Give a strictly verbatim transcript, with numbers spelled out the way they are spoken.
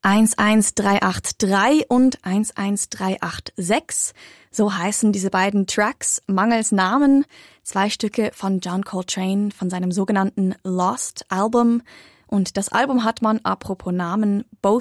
eins eins drei acht drei und eins eins drei acht sechs. So heißen diese beiden Tracks mangels Namen. Zwei Stücke von John Coltrane von seinem sogenannten Lost Album. Und das Album hat man, apropos Namen, Both